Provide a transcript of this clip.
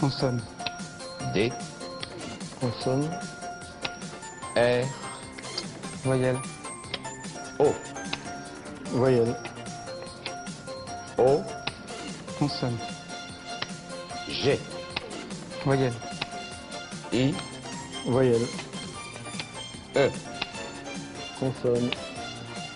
Consonne. D, Consonne. R, Voyelle. O, Voyelle. O, Consonne. G, Voyelle. I, Voyelle. E. Consonne.